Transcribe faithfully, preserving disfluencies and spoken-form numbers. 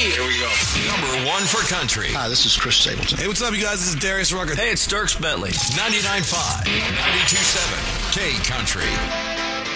Here we go. Number one for country. Hi, this is Chris Stapleton. Hey, what's up, you guys? This is Darius Rucker. Hey, it's Dierks Bentley. ninety-nine point five, ninety-two point seven K Country.